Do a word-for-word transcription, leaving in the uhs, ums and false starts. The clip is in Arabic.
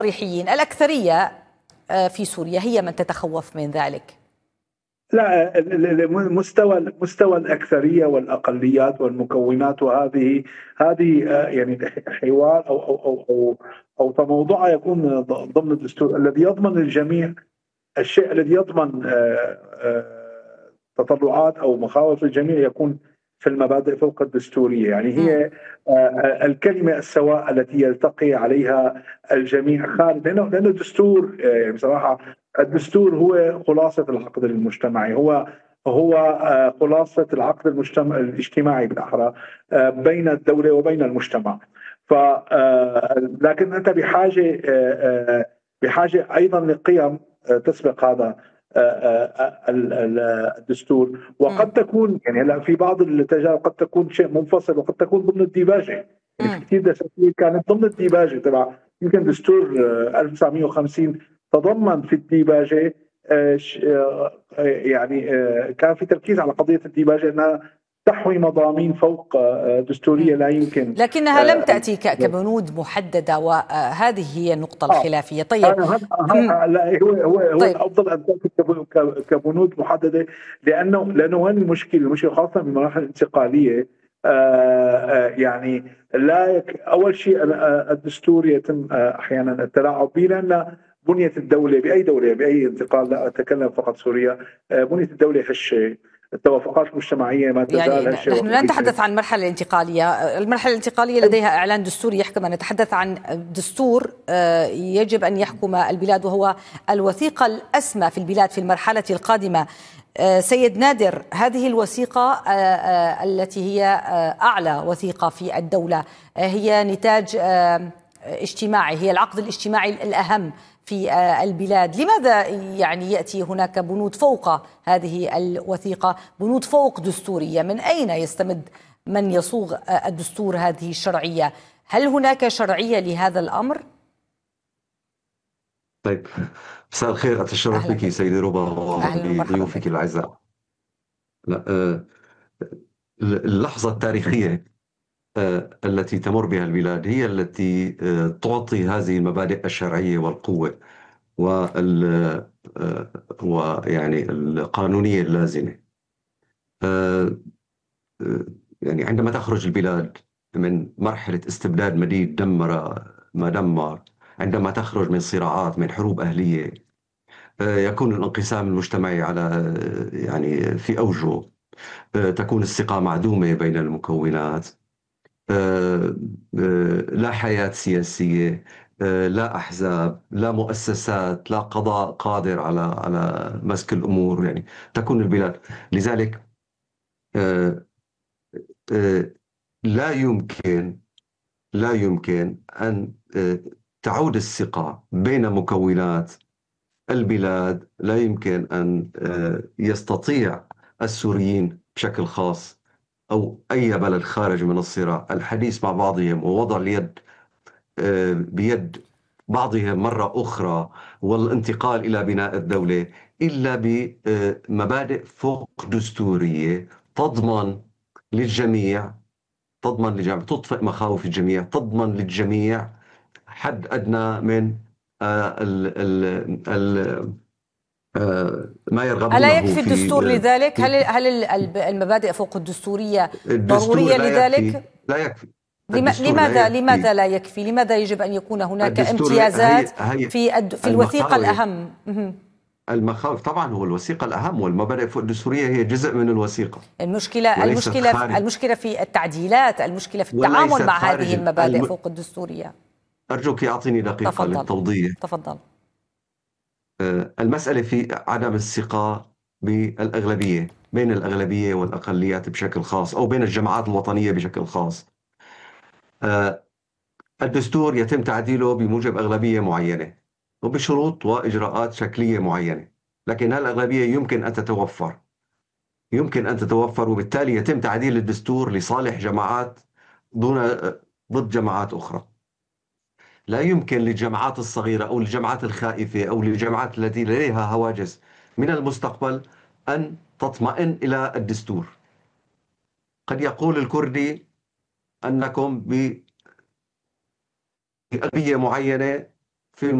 صريحين، الأكثرية في سوريا هي من تتخوف من ذلك. لا، مستوى مستوى الاكثريه والاقليات والمكونات، وهذه هذه يعني حوار او او او او, أو تموضعها يكون ضمن الدستور الذي يضمن للجميع الشيء الذي يضمن تطلعات او مخاوف الجميع يكون في المبادئ فوق الدستوريه، يعني هي الكلمه السواء التي يلتقي عليها الجميع خارج، لانه لانه الدستور يعني بصراحه الدستور هو خلاصه العقد المجتمعي، هو هو خلاصه العقد المجتمع الاجتماعي بالاحرى بين الدوله وبين المجتمع. ف لكن انت بحاجه بحاجه ايضا لقيم تسبق هذا الدستور، وقد تكون يعني هلا في بعض التجارب قد تكون شيء منفصل وقد تكون ضمن الديباجه، يعني في كثير دساتير كانت ضمن الديباجه تبع يمكن دستور ألف وتسعمئة وخمسين تضمن في الديباجه يعني كان في تركيز على قضيه الديباجه انها تحوي مضامين فوق دستوريه لا يمكن، لكنها لم تأتي كبنود محددة، وهذه هي النقطة الخلافية. طيب لا هو هو هو طيب. الافضل ان تأتي كبنود محددة، لانه لانه وين المشكله؟ المشكله خاصه بالمراحل الانتقاليه يعني لا يك... اول شيء الدستور يتم احيانا التلاعب به، لان بنيه الدوله باي دوله باي انتقال، لا اتكلم فقط سوريا، بنيه الدوله هالشيء، التوافقات المجتمعيه ما تزال يعني هالشيء. نحن لا نتحدث عن المرحله الانتقاليه، المرحله الانتقاليه لديها اعلان دستوري يحكم، نتحدث عن دستور يجب ان يحكم البلاد، وهو الوثيقه الاسمى في البلاد في المرحله القادمه. سيد نادر، هذه الوثيقه التي هي اعلى وثيقه في الدوله هي نتاج اجتماعي، هي العقد الاجتماعي الاهم في البلاد، لماذا يعني يأتي هناك بنود فوق هذه الوثيقة، بنود فوق دستورية؟ من أين يستمد من يصوغ الدستور هذه الشرعية؟ هل هناك شرعية لهذا الأمر؟ طيب، مساء الخير، أتشرف بك سيدي ربا وبضيوفك الأعزاء. اللحظة التاريخية التي تمر بها البلاد هي التي تعطي هذه المبادئ الشرعية والقوة وال ويعني القانونية اللازمة. يعني عندما تخرج البلاد من مرحلة استبداد مديد دمر ما دمر، عندما تخرج من صراعات، من حروب أهلية، يكون الانقسام المجتمعي على يعني في أوجه، تكون الثقة معدومة بين المكونات، لا حياة سياسية، لا أحزاب، لا مؤسسات، لا قضاء قادر على على مسك الأمور، يعني تكون البلاد. لذلك لا يمكن لا يمكن أن تعود الثقة بين مكونات البلاد، لا يمكن أن يستطيع السوريين بشكل خاص أو أي بلد خارج من الصراع الحديث مع بعضهم ووضع اليد بيد بعضهم مرة أخرى والانتقال إلى بناء الدولة إلا بمبادئ فوق دستورية تضمن للجميع تضمن للجميع تطفئ مخاوف الجميع، تضمن للجميع حد أدنى من ال ال ال ما يرغبونه. ألا يكفي الدستور لذلك؟ هل هل المبادئ فوق الدستورية ضرورية لا لذلك؟ يكفي. لا يكفي. لماذا لا لماذا لا يكفي؟ لماذا يجب أن يكون هناك امتيازات هي هي في في الوثيقة الأهم؟ المخاوف طبعا هو الوثيقة الأهم، والمبادئ فوق الدستورية هي جزء من الوثيقة. المشكلة المشكلة خارج. المشكلة في التعديلات، المشكلة في التعامل مع هذه المبادئ الم... فوق الدستورية. أرجوك أعطيني دقيقة تفضل. للتوضيح. تفضل. المسألة في عدم الثقة بالأغلبية، بين الأغلبية والأقليات بشكل خاص، أو بين الجماعات الوطنية بشكل خاص. الدستور يتم تعديله بموجب أغلبية معينة وبشروط وإجراءات شكلية معينة، لكن هالأغلبية يمكن أن تتوفر يمكن أن تتوفر وبالتالي يتم تعديل الدستور لصالح جماعات دون ضد جماعات أخرى. لا يمكن للجماعات الصغيرة أو للجماعات الخائفة أو للجماعات التي لديها هواجس من المستقبل أن تطمئن إلى الدستور. قد يقول الكردي أنكم بأغلبية معينة